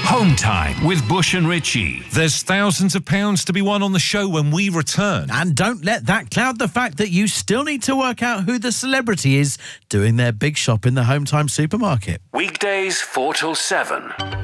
Home Time with Bush and Richie. There's thousands of pounds to be won on the show when we return. And don't let that cloud the fact that you still need to work out who the celebrity is doing their big shop in the Home Time supermarket. Weekdays 4 till 7.